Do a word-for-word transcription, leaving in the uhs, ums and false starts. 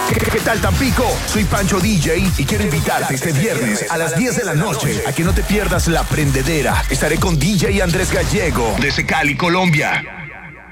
¿Qué, qué tal, Tampico? Soy Pancho D J y quiero invitarte este viernes a las diez de la noche a que no te pierdas La Prendedera. Estaré con D J Andrés Gallego desde Cali, Colombia.